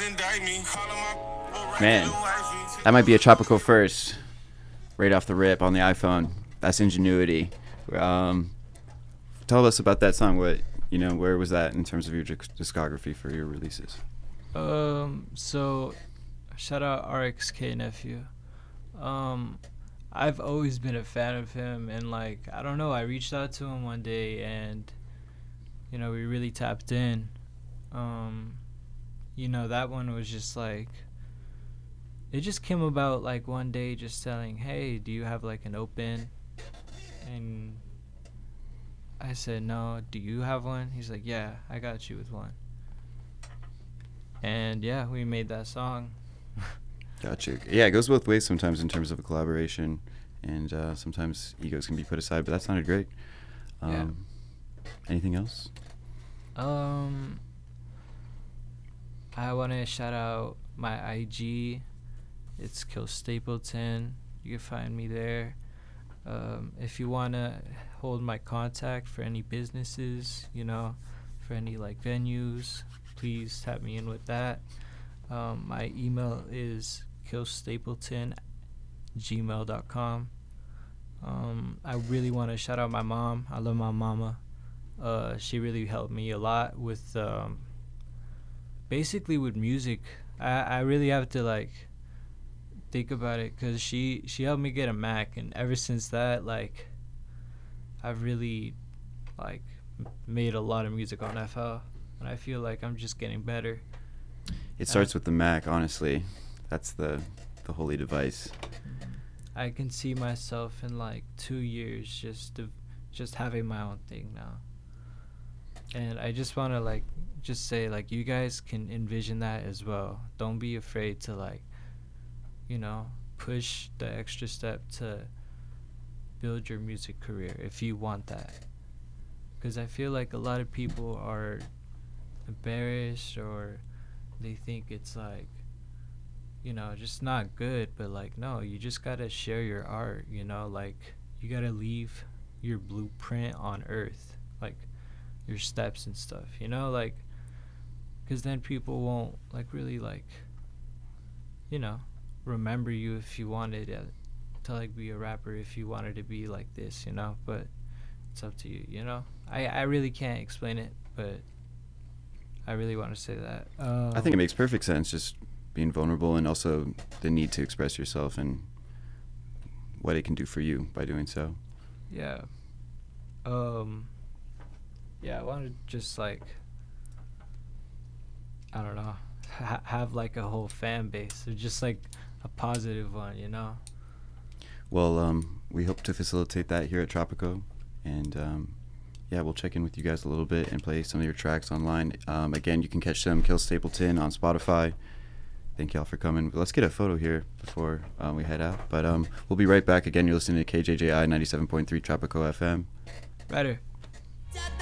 Man, that might be a tropical first, right off the rip on the iPhone. That's ingenuity. Um, Tell us about that song. Where was that in terms of your discography for your releases? So shout out RXK nephew. Um, I've always been a fan of him, and like I don't know, I reached out to him one day, and we really tapped in. Um, that one was just like it just came about like one day, just telling, hey, do you have like an open? And I said, no. Do you have one? He's like, yeah, I got you with one. And yeah, we made that song. Gotcha. Yeah, it goes both ways sometimes in terms of a collaboration, and sometimes egos can be put aside. But that sounded great. Yeah. Anything else? Um, I want to shout out my IG. It's Kill Stapleton. You can find me there. If you want to hold my contact for any businesses, for any like venues, please tap me in with that. My email is killstapleton@gmail.com. I really want to shout out my mom. I love my mama. She really helped me a lot with basically with music. I really have to like think about it, because she helped me get a Mac, and ever since that, like I've really like made a lot of music on FL, and I feel like I'm just getting better. It starts with the Mac, honestly. That's the holy device. I can see myself in like 2 years just having my own thing now. And I just want to like just say, like, you guys can envision that as well. Don't be afraid to like push the extra step to build your music career if you want that. Because I feel like a lot of people are embarrassed, or they think it's like, just not good. But like, no, you just gotta share your art, like you gotta leave your blueprint on earth, like your steps and stuff, like, because then people won't like really like, you know, remember you if you wanted to like be a rapper, if you wanted to be like this, but it's up to you, I really can't explain it, but I really want to say that. I think it makes perfect sense, just being vulnerable, and also the need to express yourself and what it can do for you by doing so. Yeah. Yeah, I want to just like, I don't know, have like a whole fan base, or just like a positive one. Well, we hope to facilitate that here at Tropico, and yeah, we'll check in with you guys a little bit and play some of your tracks online. Again, you can catch them, Kill Stapleton, on Spotify. Thank y'all for coming. Let's get a photo here before we head out. But we'll be right back. Again, you're listening to KJJI 97.3 Tropico FM. Better.